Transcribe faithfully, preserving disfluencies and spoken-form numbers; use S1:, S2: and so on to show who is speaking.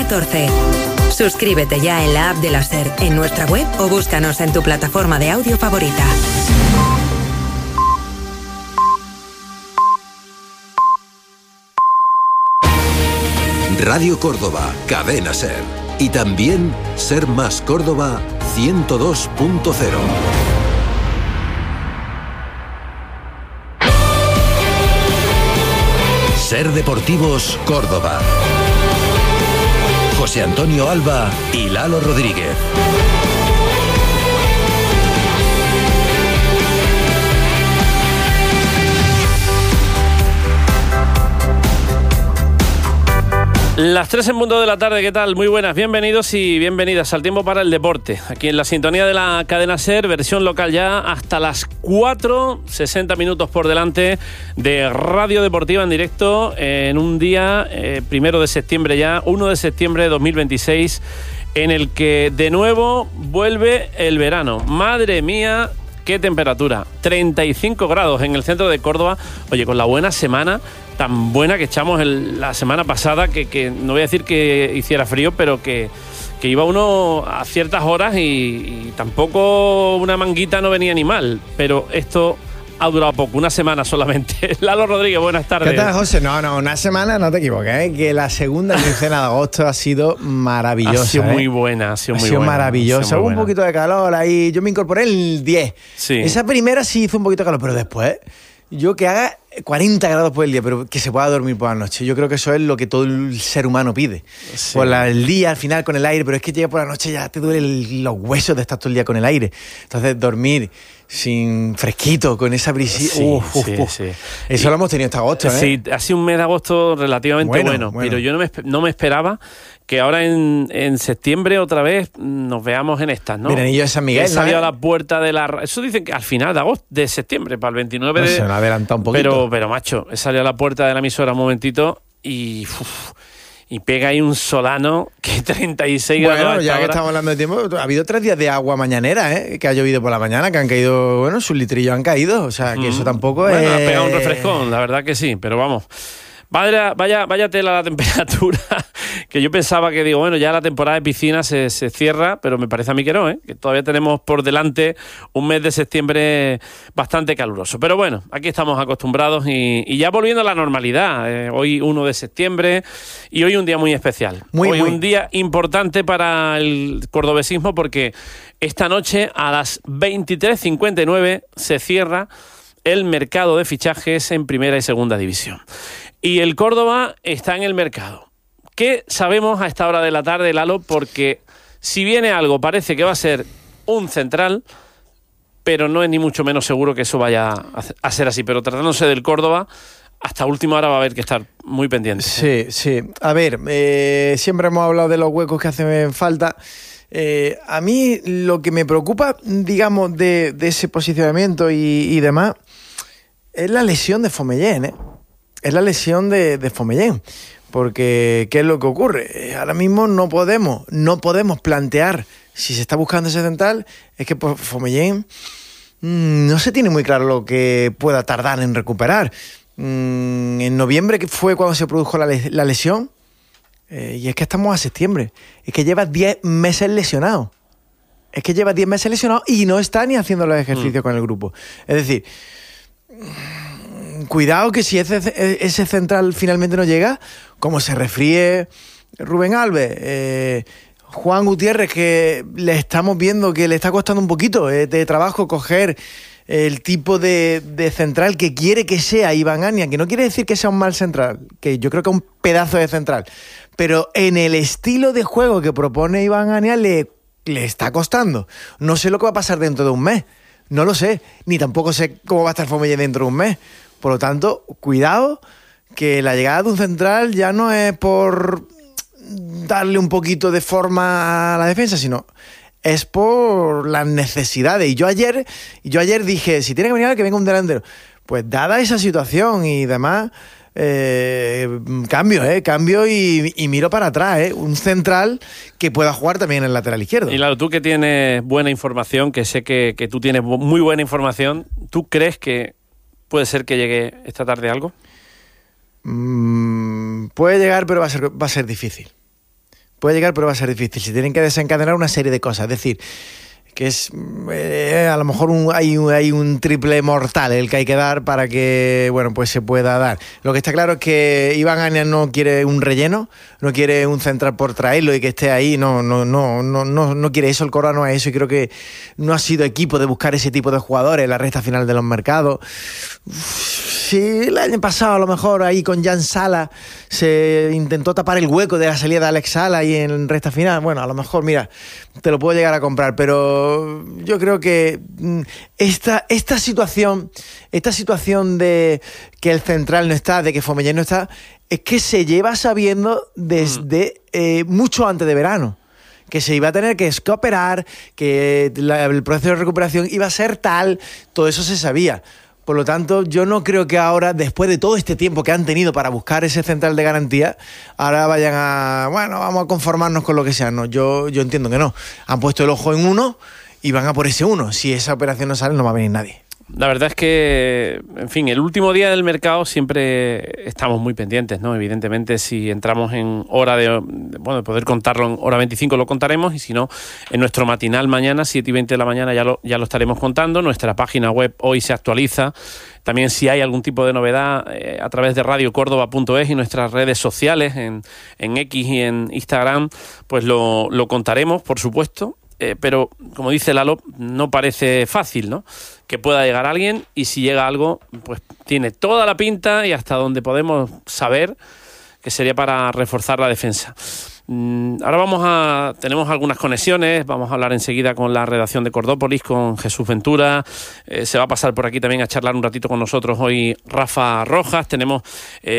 S1: catorce. Suscríbete ya en la app de la SER, en nuestra web o búscanos en tu plataforma de audio favorita.
S2: Radio Córdoba, Cadena SER. Y también SER Más Córdoba ciento dos punto cero. SER Deportivos Córdoba. José Antonio Alba y Lalo Rodríguez.
S3: Las tres en punto de la tarde, ¿qué tal? Muy buenas, bienvenidos y bienvenidas al Tiempo para el Deporte. Aquí en la sintonía de la cadena SER, versión local ya hasta las cuatro, sesenta minutos por delante de Radio Deportiva en directo en un día, eh, primero de septiembre ya, uno de septiembre de dos mil veintiséis, en el que de nuevo vuelve el verano. Madre mía, qué temperatura, treinta y cinco grados en el centro de Córdoba. Oye, con la buena semana tan buena que echamos el, la semana pasada, que, que no voy a decir que hiciera frío, pero que, que iba uno a ciertas horas y, y tampoco una manguita no venía ni mal, pero esto ha durado poco, una semana solamente. Lalo Rodríguez, buenas tardes.
S4: ¿Qué tal, José? No, no, una semana, no te equivoques, ¿eh? Que la segunda quincena de agosto ha sido maravillosa.
S3: Ha sido
S4: ¿eh?
S3: muy buena, ha sido
S4: ha
S3: muy
S4: sido
S3: buena.
S4: maravillosa.
S3: Ha sido muy
S4: Hubo un
S3: buena.
S4: poquito de calor ahí, yo me incorporé el diez.
S3: Sí.
S4: Esa primera sí hizo un poquito de calor, pero después, yo que haga cuarenta grados por el día, pero que se pueda dormir por la noche. Yo creo que eso es lo que todo el ser humano pide.
S3: Sí.
S4: Por la, el día, al final, con el aire, pero es que llega por la noche ya te duelen los huesos de estar todo el día con el aire. Entonces, dormir sin fresquito, con esa brisita.
S3: Sí,
S4: uf, uf,
S3: sí,
S4: uf.
S3: sí.
S4: Eso
S3: Y,
S4: lo hemos tenido hasta agosto, ¿eh?
S3: Sí, ha sido un mes de agosto relativamente
S4: Bueno,
S3: bueno,
S4: bueno.
S3: pero yo no me, no me esperaba que ahora en, en septiembre otra vez nos veamos en estas, ¿no?
S4: Veranillo de San Miguel,
S3: He salido
S4: ¿no?
S3: a la puerta de la... Eso dicen que al final de agosto, de septiembre, para el veintinueve
S4: Pues
S3: de...
S4: se me ha adelantado un poquito.
S3: Pero, pero macho, he salido a la puerta de la emisora un momentito y... uf, y pega ahí un solano que treinta y seis grados.
S4: Bueno,
S3: a esta
S4: ya que
S3: hora.
S4: estamos hablando de tiempo, ha habido tres días de agua mañanera, ¿eh? Que ha llovido por la mañana, que han caído, bueno, sus litrillos han caído, o sea, que
S3: Mm.
S4: eso tampoco
S3: bueno,
S4: es...
S3: ha pegado un refrescón, la verdad que sí, pero vamos. Vaya, vaya, vaya tela la temperatura, que yo pensaba que, digo, bueno, ya la temporada de piscina se, se cierra, pero me parece a mí que no, ¿eh? Que todavía tenemos por delante un mes de septiembre bastante caluroso. Pero bueno, aquí estamos acostumbrados y, y ya volviendo a la normalidad. Eh, hoy uno de septiembre y hoy un día muy especial.
S4: Muy,
S3: hoy
S4: muy.
S3: un día importante para el cordobesismo porque esta noche a las veintitrés cincuenta y nueve se cierra el mercado de fichajes en primera y segunda división. Y el Córdoba está en el mercado. ¿Qué sabemos a esta hora de la tarde, Lalo? Porque si viene algo, parece que va a ser un central, pero no es ni mucho menos seguro que eso vaya a ser así. Pero tratándose del Córdoba, hasta última hora va a haber que estar muy pendiente.
S4: Sí, sí. A ver, eh, siempre hemos hablado de los huecos que hacen falta. Eh, a mí lo que me preocupa, digamos, de, de ese posicionamiento y, y demás, es la lesión de Fomellén, ¿eh? Es la lesión de, de Fomellén. Porque, ¿qué es lo que ocurre? Eh, ahora mismo no podemos, no podemos plantear, si se está buscando ese central, es que por Fomellén mmm, no se tiene muy claro lo que pueda tardar en recuperar. Mm, en noviembre, que fue cuando se produjo la, le- la lesión, eh, y es que estamos a septiembre, es que lleva diez meses lesionado. Es que lleva diez meses lesionado y no está ni haciendo los ejercicios mm. con el grupo. Es decir, cuidado que si ese, ese central finalmente no llega, como se refríe Rubén Alves, eh, Juan Gutiérrez, que le estamos viendo que le está costando un poquito eh, de trabajo coger el tipo de, de central que quiere que sea Iván Ania, que no quiere decir que sea un mal central, que yo creo que es un pedazo de central, pero en el estilo de juego que propone Iván Ania le, le está costando. No sé lo que va a pasar dentro de un mes, no lo sé, ni tampoco sé cómo va a estar Fomellén dentro de un mes. Por lo tanto, cuidado, que la llegada de un central ya no es por darle un poquito de forma a la defensa, sino es por las necesidades. Y yo ayer, yo ayer dije, si tiene que venir, que venga un delantero. Pues dada esa situación y demás, eh, cambio, eh, cambio y, y miro para atrás, eh, un central que pueda jugar también en el lateral izquierdo.
S3: Y claro, tú que tienes buena información, que sé que, que tú tienes muy buena información, ¿tú crees que puede ser que llegue esta tarde algo?
S4: Mm, puede llegar, pero va a ser, va a ser difícil. puede llegar, pero va a ser difícil. Se tienen que desencadenar una serie de cosas, es decir, que es eh, a lo mejor un, hay, un, hay un triple mortal el que hay que dar para que, bueno, pues se pueda dar. Lo que está claro es que Iván Ania no quiere un relleno, no quiere un central por traerlo y que esté ahí, no, no, no, no, no, no quiere eso, el Córdoba no es eso, y creo que no ha sido equipo de buscar ese tipo de jugadores en la recta final de los mercados. Sí, el año pasado a lo mejor ahí con Jan Sala se intentó tapar el hueco de la salida de Alex Sala y en recta final, bueno, a lo mejor, mira, te lo puedo llegar a comprar, pero yo creo que esta, esta situación, esta situación de que el central no está, de que Fomellé no está, es que se lleva sabiendo desde eh, mucho antes de verano. Que se iba a tener que operar, que la, el proceso de recuperación iba a ser tal, todo eso se sabía. Por lo tanto, yo no creo que ahora, después de todo este tiempo que han tenido para buscar ese central de garantía, ahora vayan a, bueno, vamos a conformarnos con lo que sea. No, yo, yo entiendo que no. Han puesto el ojo en uno y van a por ese uno. Si esa operación no sale, no va a venir nadie.
S3: La verdad es que, en fin, el último día del mercado siempre estamos muy pendientes, ¿no? Evidentemente, si entramos en hora de, bueno, de poder contarlo en hora veinticinco lo contaremos, y si no, en nuestro matinal mañana, siete y veinte de la mañana, ya lo, ya lo estaremos contando. Nuestra página web hoy se actualiza. También si hay algún tipo de novedad eh, a través de radio córdoba punto es y nuestras redes sociales en, en X y en Instagram, pues lo, lo contaremos, por supuesto. Eh, pero, como dice Lalo, no parece fácil, ¿no?, que pueda llegar alguien, y si llega algo, pues tiene toda la pinta y hasta donde podemos saber que sería para reforzar la defensa. Ahora vamos a tenemos algunas conexiones, vamos a hablar enseguida con la redacción de Cordópolis, con Jesús Ventura, eh, se va a pasar por aquí también a charlar un ratito con nosotros hoy Rafa Rojas, tenemos... Eh,